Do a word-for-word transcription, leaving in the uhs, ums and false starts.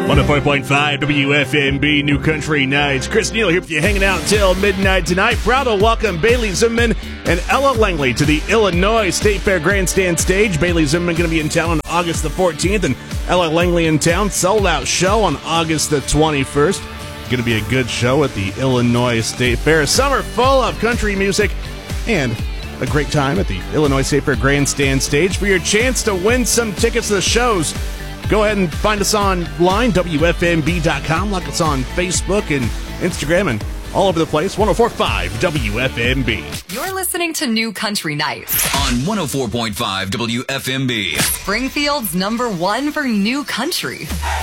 one oh four point five W F M B New Country Nights. Chris Neal here with you, hanging out until midnight tonight. Proud to welcome Bailey Zimmerman and Ella Langley to the Illinois State Fair Grandstand stage. Bailey Zimmerman going to be in town on August the fourteenth, and Ella Langley in town. Sold out show on August the twenty-first. Going to be a good show at the Illinois State Fair. A summer full of country music and a great time at the Illinois State Fair Grandstand stage. For your chance to win some tickets to the shows, go ahead and find us online, W F M B dot com. Like us on Facebook and Instagram and all over the place. one oh four point five W F M B. You're listening to New Country Nights on one oh four point five W F M B. Springfield's number one for new country.